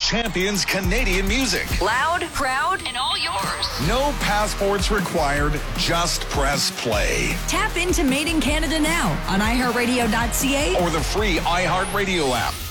champions Canadian music. Loud, proud, and all yours. No passports required. Just press play. Tap into Made in Canada now on iHeartRadio.ca or the free iHeartRadio app.